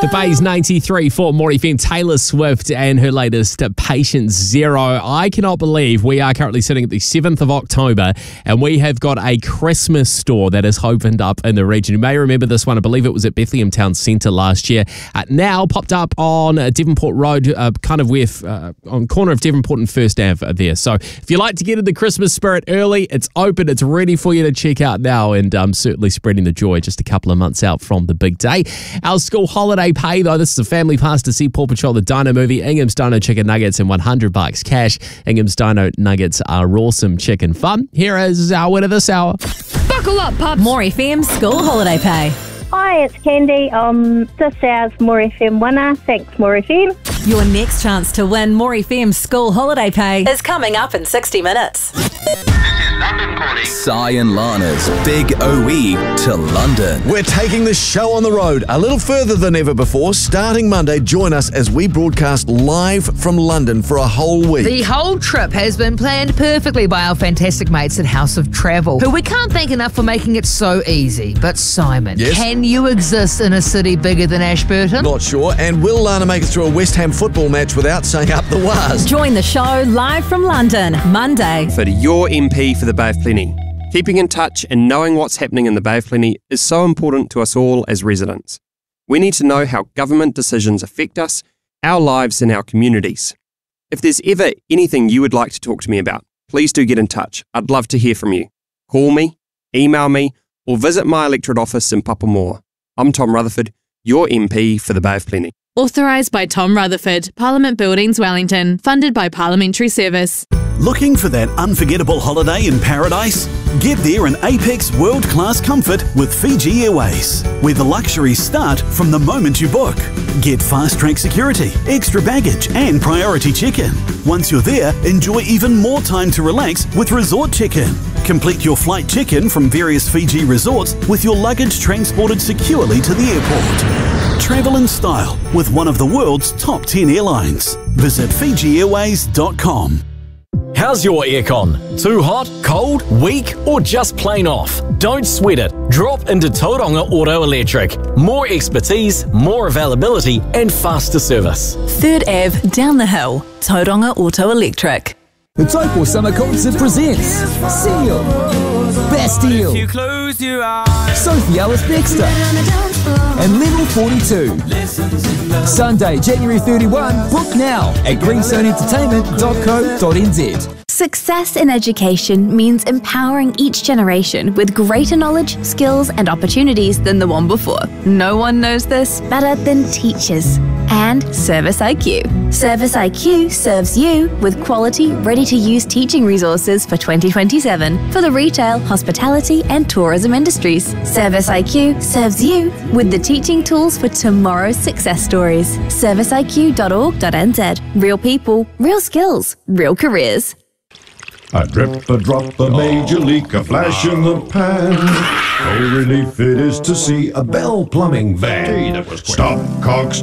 The Bay's 93 for Maury FM, Taylor Swift and her latest Patient Zero. I cannot believe we are currently sitting at the 7th of October and we have got a Christmas store that has opened up in the region. You may remember this one. I believe it was at Bethlehem Town Centre last year. Now popped up on Devonport Road, kind of where on corner of Devonport and First Ave there. So if you like to get in the Christmas spirit early, it's open. It's ready for you to check out now, and certainly spreading the joy just a couple of months out from the big day. Our school holiday pay, though, this is a family pass to see Paw Patrol the Dino movie, Ingham's Dino Chicken Nuggets, and $100 cash. Ingham's Dino Nuggets are awesome chicken fun. Here is our winner this hour. Buckle up, pups. Maury FM School Holiday Pay. Hi, it's Candy. This hour's Maury FM winner. Thanks, Maury FM. Your next chance to win Maury FM School Holiday Pay is coming up in 60 minutes. London calling. Si and Lana's Big OE to London. We're taking the show on the road a little further than ever before. Starting Monday, join us as we broadcast live from London for a whole week. The whole trip has been planned perfectly by our fantastic mates at House of Travel, who we can't thank enough for making it so easy. But Simon, yes? Can you exist in a city bigger than Ashburton? Not sure. And will Lana make it through a West Ham football match without saying up the waz? Join the show live from London, Monday. For your MP for the Bay of Plenty. Keeping in touch and knowing what's happening in the Bay of Plenty is so important to us all as residents. We need to know how government decisions affect us, our lives and our communities. If there's ever anything you would like to talk to me about, please do get in touch. I'd love to hear from you. Call me, email me, or visit my electorate office in Papamoa. I'm Tom Rutherford, your MP for the Bay of Plenty. Authorised by Tom Rutherford, Parliament Buildings, Wellington. Funded by Parliamentary Service. Looking for that unforgettable holiday in paradise? Get there in apex world-class comfort with Fiji Airways, where the luxuries start from the moment you book. Get fast-track security, extra baggage and priority check-in. Once you're there, enjoy even more time to relax with resort check-in. Complete your flight check-in from various Fiji resorts with your luggage transported securely to the airport. Travel in style with one of the world's top 10 airlines. Visit FijiAirways.com. How's your aircon? Too hot, cold, weak, or just plain off? Don't sweat it. Drop into Tauranga Auto Electric. More expertise, more availability, and faster service. 3rd Ave, down the hill. Tauranga Auto Electric. The Taupo Summer Concert presents Seal, Bastille, Sophie Ellis-Bextor, and Level 42. Sunday, January 31. Book now at greenstone-entertainment.co.nz. Success in education means empowering each generation with greater knowledge, skills, and opportunities than the one before. No one knows this better than teachers. And Service IQ. Service IQ serves you with quality, ready-to-use teaching resources for 2027 for the retail, hospitality, and tourism industries. Service IQ serves you with the teaching tools for tomorrow's success stories. ServiceIQ.org.nz. Real people, real skills, real careers. A drip, a drop, a major leak, a flash in the pan. Oh, relief it is to see a Bell Plumbing van. Stop, cogs,